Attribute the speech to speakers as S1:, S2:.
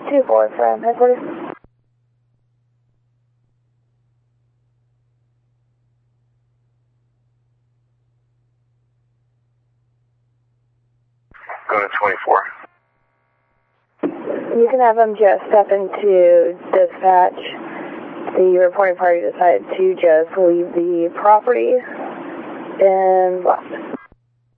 S1: 2-4 from headquarters.
S2: Go to 24.
S1: You can have them just step into dispatch. The reporting party decided to just leave the property and left.